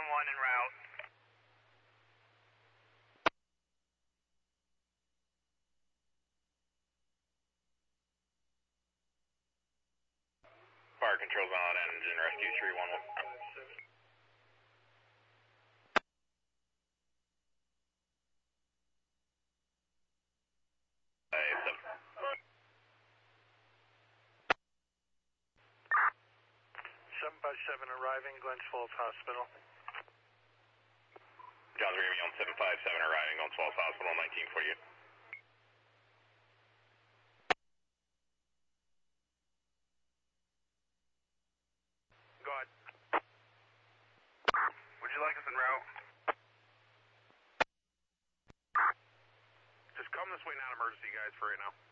en route. Fire control's on engine rescue 311. Seven arriving, Glens Falls Hospital. John's Remy on 757 arriving, Glens Falls Hospital, 1948. Go ahead. Would you like us en route? Just come this way, not emergency, guys, for right now.